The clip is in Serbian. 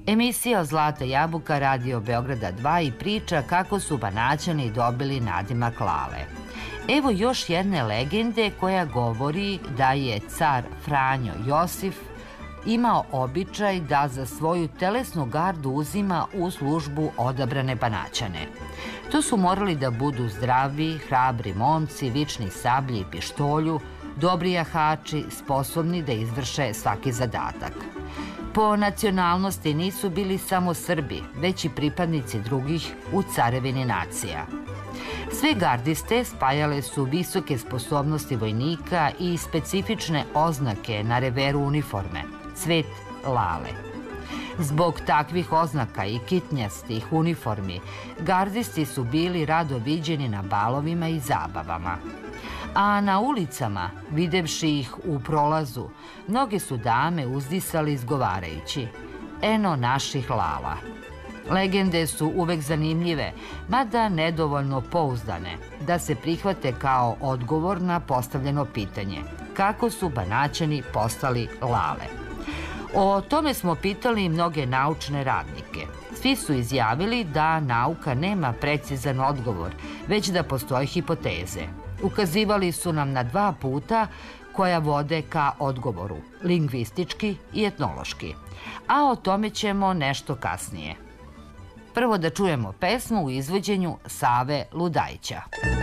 Emisija Zlata jabuka Radio Beograda 2 i priča kako su Banaćani dobili nadimak Lale. Evo još jedne legende koja govori da je car Franjo Josif imao običaj da za svoju telesnu gardu uzima u službu odabrane Banaćane. To su morali da budu zdravi, hrabri momci, vični sablji i pištolju, dobri jahači, sposobni da izvrše svaki zadatak. Po nacionalnosti nisu bili samo Srbi, već i pripadnici drugih u carevini nacija. Sve gardiste spajale su visoke sposobnosti vojnika i specifične oznake na reveru uniforme, cvet lale. Zbog takvih oznaka i kitnjastih uniformi, gardisti su bili rado viđeni na balovima i zabavama. A na ulicama, videvši ih u prolazu, mnoge su dame uzdisali izgovarajući: "Eno naših lala." Legende su uvek zanimljive, mada nedovoljno pouzdane, da se prihvate kao odgovor na postavljeno pitanje: kako su Banaćani postali lale? O tome smo pitali mnoge naučne radnike. Svi su izjavili da nauka nema precizan odgovor, već da postoje hipoteze. Ukazivali su nam na dva puta koja vode ka odgovoru, lingvistički i etnološki. A o tome ćemo nešto kasnije. Prvo da čujemo pesmu u izvođenju Save Ludajića.